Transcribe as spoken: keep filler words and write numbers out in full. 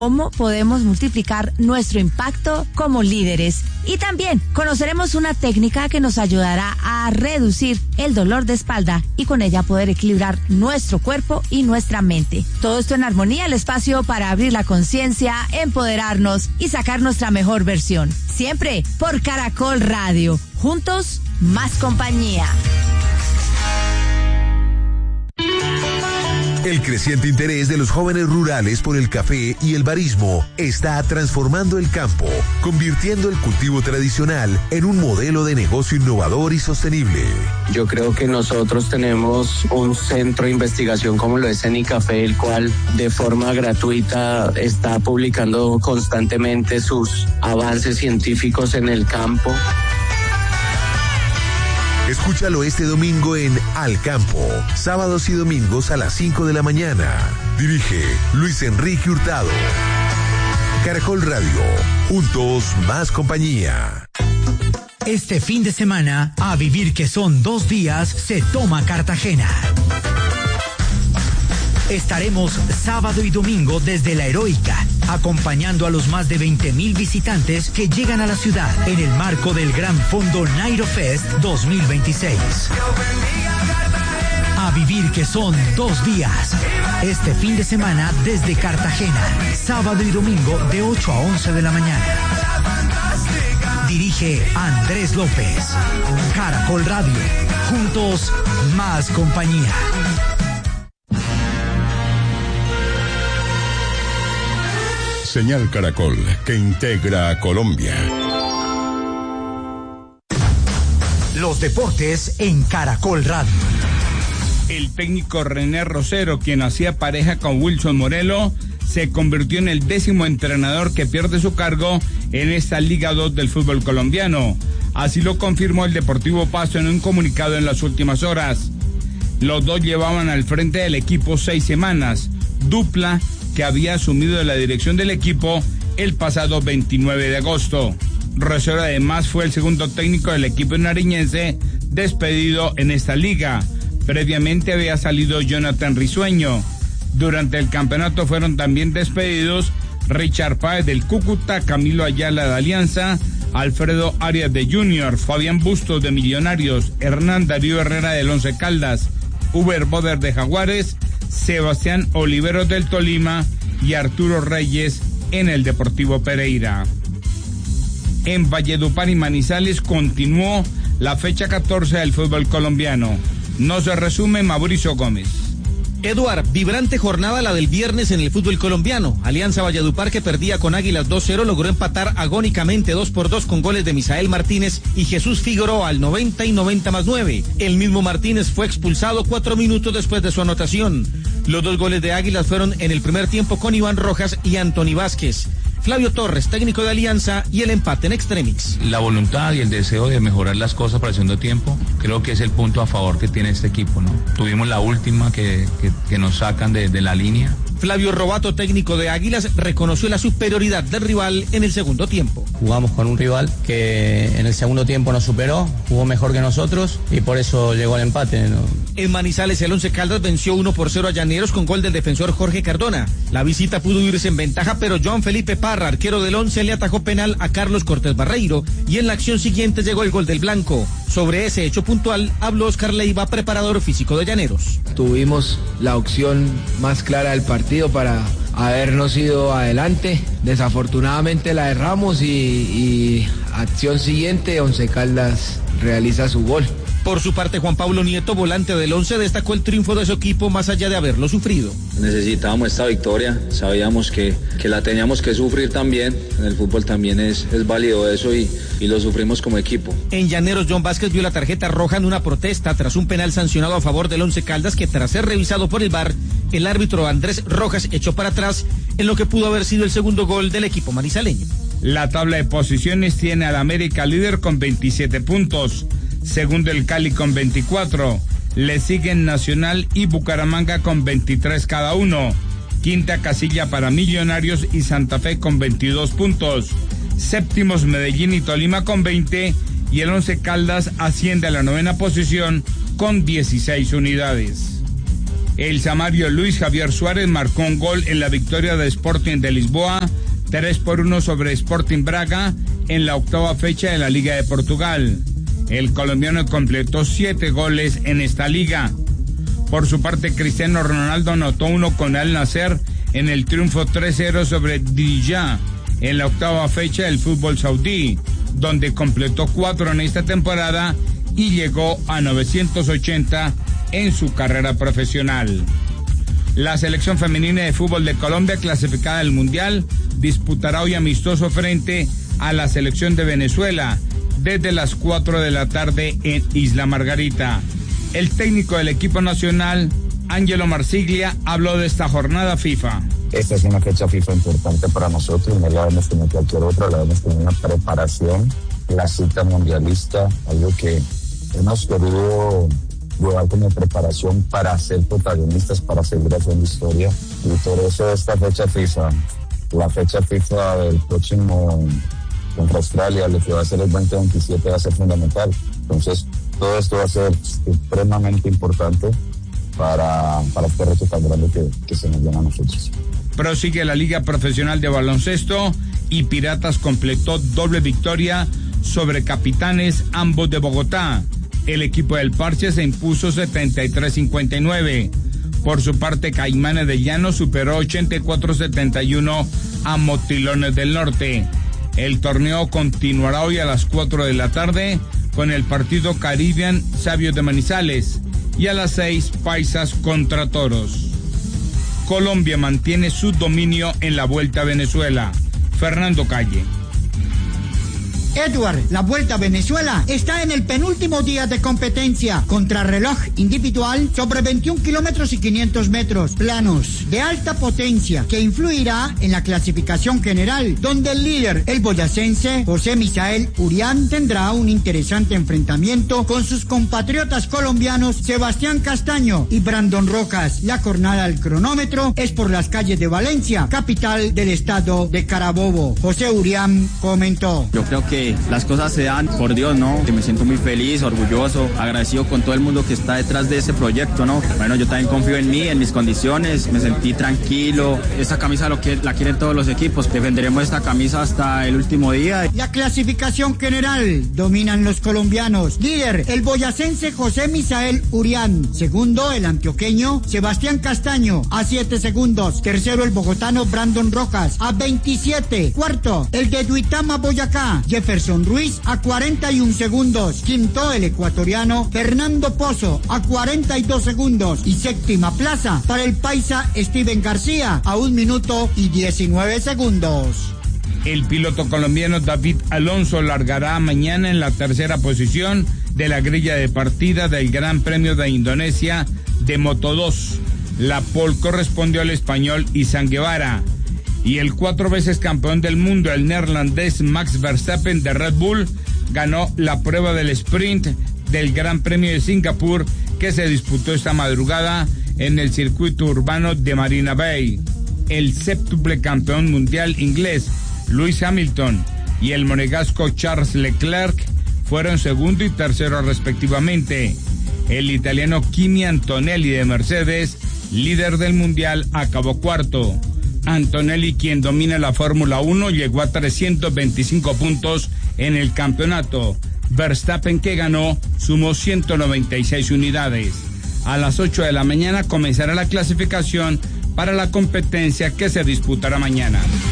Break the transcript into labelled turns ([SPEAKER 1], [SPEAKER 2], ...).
[SPEAKER 1] cómo podemos multiplicar nuestro impacto como líderes. Y también conoceremos una técnica que nos ayudará a reducir el dolor de espalda y con ella poder equilibrar nuestro cuerpo y nuestra mente. Todo esto en Armonía, el espacio para abrir la conciencia, empoderarnos y sacar nuestra mejor versión. Siempre por Caracol Radio. Juntos, más compañía.
[SPEAKER 2] El creciente interés de los jóvenes rurales por el café y el barismo está transformando el campo, convirtiendo el cultivo tradicional en un modelo de negocio innovador y sostenible.
[SPEAKER 3] Yo creo que nosotros tenemos un centro de investigación como lo es Cenicafé, el cual de forma gratuita está publicando constantemente sus avances científicos en el campo.
[SPEAKER 2] Escúchalo este domingo en Al Campo, sábados y domingos a las cinco de la mañana. Dirige Luis Enrique Hurtado. Caracol Radio, juntos más compañía.
[SPEAKER 4] Este fin de semana, a vivir que son dos días, se toma Cartagena. Estaremos sábado y domingo desde La Heroica, acompañando a los más de veinte mil visitantes que llegan a la ciudad en el marco del Gran Fondo Nairo Fest dos mil veintiséis. A vivir que son dos días. Este fin de semana desde Cartagena, sábado y domingo de ocho a once de la mañana. Dirige Andrés López. Caracol Radio. Juntos, más compañía.
[SPEAKER 2] Señal Caracol, que integra a Colombia.
[SPEAKER 4] Los deportes en Caracol Radio.
[SPEAKER 5] El técnico René Rosero, quien hacía pareja con Wilson Morelo, se convirtió en el décimo entrenador que pierde su cargo en esta Liga dos del fútbol colombiano. Así lo confirmó el Deportivo Pasto en un comunicado en las últimas horas. Los dos llevaban al frente del equipo seis semanas, dupla que había asumido la dirección del equipo el pasado veintinueve de agosto. Rosero además fue el segundo técnico del equipo nariñense despedido en esta liga. Previamente había salido Jonathan Risueño. Durante el campeonato fueron también despedidos Richard Páez del Cúcuta, Camilo Ayala de Alianza, Alfredo Arias de Junior, Fabián Bustos de Millonarios, Hernán Darío Herrera del Once Caldas, Uber Boder de Jaguares, Sebastián Oliveros del Tolima y Arturo Reyes en el Deportivo Pereira. En Valledupar y Manizales continuó la fecha catorce del fútbol colombiano. Nos resume Mauricio Gómez.
[SPEAKER 6] Eduard, vibrante jornada la del viernes en el fútbol colombiano. Alianza Valledupar, que perdía con Águilas dos cero, logró empatar agónicamente dos por dos con goles de Misael Martínez y Jesús Figueroa al noventa y noventa más nueve. El mismo Martínez fue expulsado cuatro minutos después de su anotación. Los dos goles de Águilas fueron en el primer tiempo con Iván Rojas y Anthony Vázquez. Flavio Torres, técnico de Alianza, y el empate en extremis.
[SPEAKER 7] La voluntad y el deseo de mejorar las cosas para el segundo tiempo, creo que es el punto a favor que tiene este equipo, ¿no? Tuvimos la última que, que, que nos sacan de, de la línea.
[SPEAKER 6] Flavio Robato, técnico de Águilas, reconoció la superioridad del rival en el segundo tiempo.
[SPEAKER 8] Jugamos con un rival que en el segundo tiempo nos superó, jugó mejor que nosotros y por eso llegó al empate, ¿no?
[SPEAKER 6] En Manizales, el Once Caldas venció uno por cero a Llaneros con gol del defensor Jorge Cardona. La visita pudo irse en ventaja, pero Joan Felipe Parra, arquero del Once, le atajó penal a Carlos Cortés Barreiro y en la acción siguiente llegó el gol del blanco. Sobre ese hecho puntual habló Oscar Leiva, preparador físico de Llaneros.
[SPEAKER 9] Tuvimos la opción más clara del partido para habernos ido adelante. Desafortunadamente la erramos y, y acción siguiente, Once Caldas realiza su gol.
[SPEAKER 6] Por su parte, Juan Pablo Nieto, volante del Once, destacó el triunfo de su equipo más allá de haberlo sufrido.
[SPEAKER 10] Necesitábamos esta victoria, sabíamos que, que la teníamos que sufrir también, en el fútbol también es, es válido eso y, y lo sufrimos como equipo.
[SPEAKER 6] En Llaneros, John Vázquez vio la tarjeta roja en una protesta tras un penal sancionado a favor del Once Caldas que, tras ser revisado por el V A R, el árbitro Andrés Rojas echó para atrás en lo que pudo haber sido el segundo gol del equipo manizaleño.
[SPEAKER 5] La tabla de posiciones tiene al América líder con veintisiete puntos. Segundo el Cali con veinticuatro, le siguen Nacional y Bucaramanga con veintitrés cada uno. Quinta casilla para Millonarios y Santa Fe con veintidós puntos. Séptimos Medellín y Tolima con veinte y el Once Caldas asciende a la novena posición con dieciséis unidades. El samario Luis Javier Suárez marcó un gol en la victoria de Sporting de Lisboa, tres por uno sobre Sporting Braga, en la octava fecha de la Liga de Portugal. El colombiano completó siete goles en esta liga. Por su parte, Cristiano Ronaldo anotó uno con Al Nassr en el triunfo tres cero sobre Dija, en la octava fecha del fútbol saudí, donde completó cuatro en esta temporada y llegó a novecientos ochenta en su carrera profesional. La selección femenina de fútbol de Colombia, clasificada al Mundial, disputará hoy amistoso frente a la selección de Venezuela desde las cuatro de la tarde en Isla Margarita. El técnico del equipo nacional, Ángelo Marsiglia, habló de esta jornada FIFA.
[SPEAKER 11] Esta es una fecha FIFA importante para nosotros, no la vemos como cualquier otra, la vemos como una preparación, la cita mundialista, algo que hemos querido llevar como preparación para ser protagonistas, para seguir haciendo historia, y por eso esta fecha FIFA, la fecha FIFA del próximo contra Australia, lo que va a ser el veinte veintisiete, va a ser fundamental. Entonces, todo esto va a ser supremamente importante para, para este reto tan grande que, que se nos viene a nosotros.
[SPEAKER 5] Prosigue la Liga Profesional de Baloncesto y Piratas completó doble victoria sobre Capitanes, ambos de Bogotá. El equipo del Parche se impuso setenta y tres cincuenta y nueve. Por su parte, Caimanes de Llano superó ochenta y cuatro setenta y uno a Motilones del Norte. El torneo continuará hoy a las cuatro de la tarde con el partido Caribbean Sabios de Manizales y a las seis Paisas contra Toros. Colombia mantiene su dominio en la Vuelta a Venezuela. Fernando Calle.
[SPEAKER 12] Edward, la Vuelta a Venezuela está en el penúltimo día de competencia, contrarreloj individual sobre veintiún kilómetros y quinientos metros, planos de alta potencia, que influirá en la clasificación general, donde el líder, el boyacense José Misael Urián, tendrá un interesante enfrentamiento con sus compatriotas colombianos Sebastián Castaño y Brandon Rojas. La jornada al cronómetro es por las calles de Valencia, capital del estado de Carabobo. José Urián comentó:
[SPEAKER 13] Yo creo que las cosas se dan por Dios, ¿no? Que me siento muy feliz, orgulloso, agradecido con todo el mundo que está detrás de ese proyecto, ¿no? Bueno, yo también confío en mí, en mis condiciones, me sentí tranquilo. Esta camisa lo que, la quieren todos los equipos, defenderemos esta camisa hasta el último día.
[SPEAKER 12] La clasificación general dominan los colombianos. Líder, el boyacense José Misael Urián. Segundo, el antioqueño Sebastián Castaño, a siete segundos. Tercero, el bogotano Brandon Rojas, a veintisiete. Cuarto, el de Duitama, Boyacá, Jefferson Ruiz, a cuarenta y un segundos. Quinto, el ecuatoriano Fernando Pozo, a cuarenta y dos segundos. Y séptima plaza para el paisa Steven García, a un minuto y diecinueve segundos.
[SPEAKER 5] El piloto colombiano David Alonso largará mañana en la tercera posición de la grilla de partida del Gran Premio de Indonesia de Moto dos. La pole correspondió al español Izan Guevara. Y el cuatro veces campeón del mundo, el neerlandés Max Verstappen de Red Bull, ganó la prueba del sprint del Gran Premio de Singapur, que se disputó esta madrugada en el circuito urbano de Marina Bay. El séptuple campeón mundial inglés, Lewis Hamilton, y el monegasco Charles Leclerc fueron segundo y tercero respectivamente. El italiano Kimi Antonelli de Mercedes, líder del mundial, acabó cuarto. Antonelli, quien domina la Fórmula uno, llegó a trescientos veinticinco puntos en el campeonato. Verstappen, que ganó, sumó ciento noventa y seis unidades. A las ocho de la mañana comenzará la clasificación para la competencia que se disputará mañana.